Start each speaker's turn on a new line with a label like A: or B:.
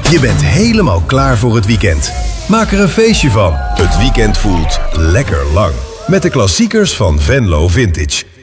A: Je bent helemaal klaar voor het weekend. Maak er een feestje van. Het weekend voelt lekker lang. Met de klassiekers van Venlo Vintage.